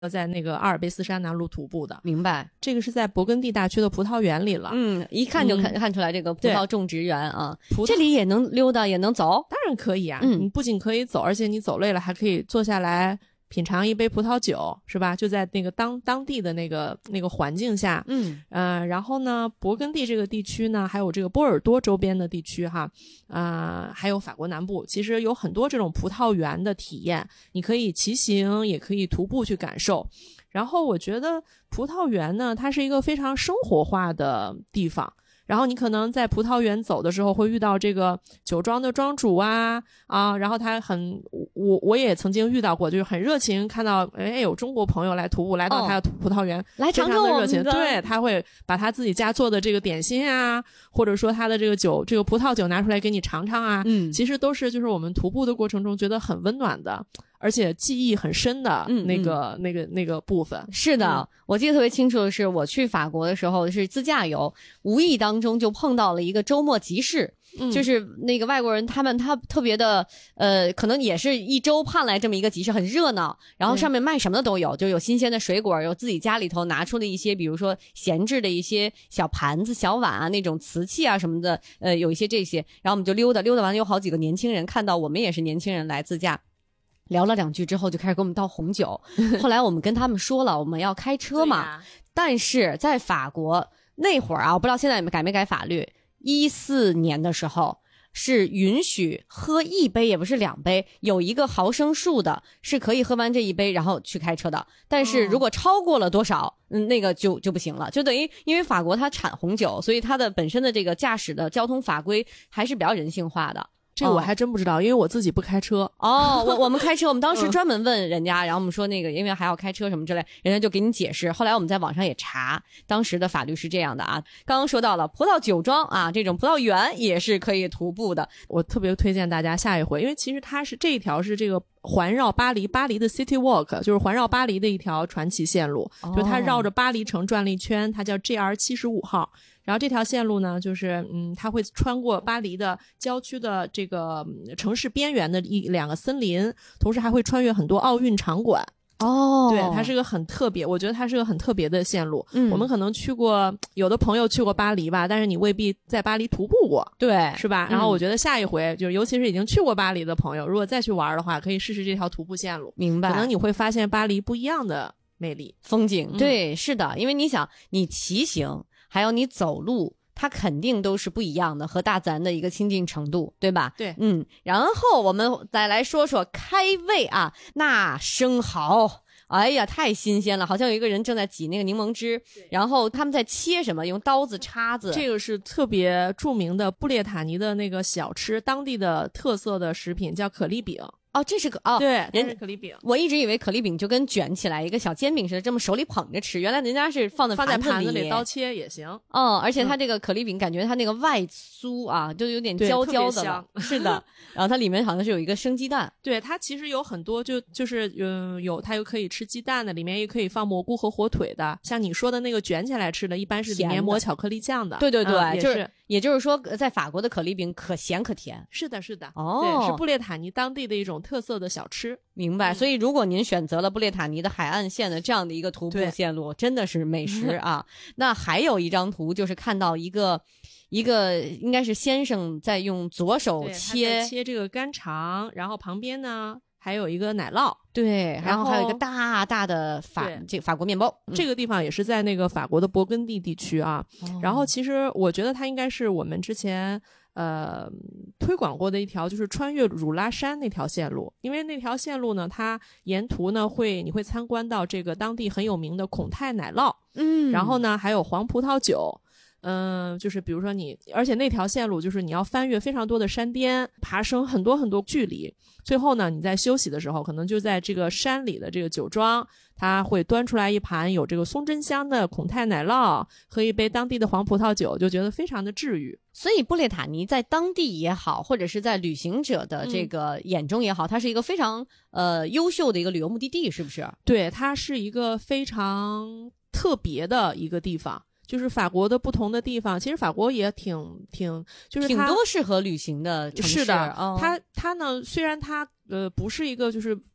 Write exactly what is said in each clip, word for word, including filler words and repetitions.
在那个阿尔卑斯山南麓徒步的。 明白， 这个是在勃艮第大区的葡萄园里了。 嗯，一看就看、嗯、看出来这个葡萄种植园啊。这里也能溜达，也能走？ 当然可以啊。 嗯， 你不仅可以走，而且你走累了还可以坐下来品尝一杯葡萄酒，是吧？就在那个当当地的那个那个环境下， 嗯， 呃，然后呢，勃艮第这个地区呢，还有这个波尔多周边的地区哈，呃，还有法国南部，其实有很多这种葡萄园的体验，你可以骑行，也可以徒步去感受。然后我觉得葡萄园呢，它是一个非常生活化的地方。然后你可能在葡萄园走的时候会遇到这个酒庄的庄主啊啊，然后他很我我也曾经遇到过，就是很热情，看到哎有中国朋友来徒步来到他的葡萄园，哦、 来尝尝我们的， 对，他会把他自己家做的这个点心啊，或者说他的这个酒这个葡萄酒拿出来给你尝尝啊， 嗯， 其实都是就是我们徒步的过程中觉得很温暖的。而且记忆很深的那个、嗯嗯、那个那个部分。 是的、嗯、我记得特别清楚的是我去法国的时候是自驾游，无意当中就碰到了一个周末集市、嗯、就是那个外国人他们他特别的呃，可能也是一周盼来这么一个集市，很热闹，然后上面卖什么的都有，就有新鲜的水果，有自己家里头拿出的一些比如说闲置的一些小盘子小碗啊，那种瓷器啊什么的，呃，有一些这些，然后我们就溜达溜达完，有好几个年轻人看到我们也是年轻人来自驾，聊了两句之后就开始给我们倒红酒后来我们跟他们说了我们要开车嘛、啊、但是在法国那会儿啊，我不知道现在改没改法律，一四年的时候是允许喝一杯也不是两杯，有一个毫升数的是可以喝完这一杯然后去开车的，但是如果超过了多少、嗯、那个就就不行了，就等于因为法国它产红酒，所以它的本身的这个驾驶的交通法规还是比较人性化的。 这个我还真不知道、哦、因为我自己不开车。 哦，我我们开车，我们当时专门问人家、嗯、然后我们说那个因为还要开车什么之类，人家就给你解释，后来我们在网上也查，当时的法律是这样的啊。刚刚说到了葡萄酒庄啊，这种葡萄园也是可以徒步的， 我特别推荐大家下一回，因为其实它是这一条是这个环绕巴黎，巴黎的 City Walk 就是环绕巴黎的一条传奇线路、哦、就它绕着巴黎城转了一圈，它叫 G R 七十五号。然后这条线路呢，就是嗯，它会穿过巴黎的郊区的这个城市边缘的一两个森林，同时还会穿越很多奥运场馆。 哦， 对，它是个很特别，我觉得它是个很特别的线路。嗯，我们可能去过，有的朋友去过巴黎吧，但是你未必在巴黎徒步过， 对， 是吧？然后我觉得下一回、嗯、就是尤其是已经去过巴黎的朋友，如果再去玩的话，可以试试这条徒步线路。 明白， 可能你会发现巴黎不一样的魅力风景、嗯、对，是的，因为你想你骑行还有你走路它肯定都是不一样的，和大自然的一个亲近程度，对吧？ 对， 嗯，然后我们再来说说开胃啊，那生蚝，哎呀，太新鲜了，好像有一个人正在挤那个柠檬汁，然后他们在切什么，用刀子叉子。 这个是特别著名的布列塔尼的那个小吃，当地的特色的食品叫可丽饼。 哦，这是个哦， 对，人是可丽饼。 我一直以为可丽饼就跟卷起来一个小煎饼似的，这么手里捧着吃，原来人家是放在放在盘子里， 里刀切也行。 嗯，而且它这个可丽饼感觉它那个外酥啊，就有点焦焦的了，是的。然后它里面好像是有一个生鸡蛋， 对，它其实有很多就就是嗯有它又可以吃鸡蛋的，里面也可以放蘑菇和火腿的。像你说的那个卷起来吃的，一般是里面抹巧克力酱的。 对对对， 嗯、 就是也是。 也就是说，在法国的可丽饼可咸可甜。 是的，是的。 哦， 对，是布列塔尼当地的一种特色的小吃。 明白。所以，如果您选择了布列塔尼的海岸线的这样的一个徒步线路，真的是美食啊。那还有一张图，就是看到一个一个应该是先生在用左手切切这个干肠，然后旁边呢还有一个奶酪。 对， 然后还有一个大大的法这法国面包、 嗯、这个地方也是在那个法国的勃艮第地区啊、哦、然后其实我觉得它应该是我们之前呃推广过的一条就是穿越汝拉山那条线路，因为那条线路呢它沿途呢会你会参观到这个当地很有名的孔泰奶酪， 嗯， 然后呢还有黄葡萄酒，嗯，就是比如说你，而且那条线路就是你要翻越非常多的山巅，爬升很多很多距离，最后呢你在休息的时候可能就在这个山里的这个酒庄，它会端出来一盘有这个松针香的孔泰奶酪，喝一杯当地的黄葡萄酒，就觉得非常的治愈。 所以布列塔尼在当地也好，或者是在旅行者的这个眼中也好、嗯、它是一个非常呃优秀的一个旅游目的地，是不是？ 对，它是一个非常特别的一个地方，就是法国的不同的地方，其实法国也挺挺就是它挺多适合旅行的城市。 是的， 哦、 它它呢虽然它呃不是一个就是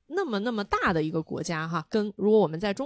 那么那么大的一个国家哈，跟如果我们在中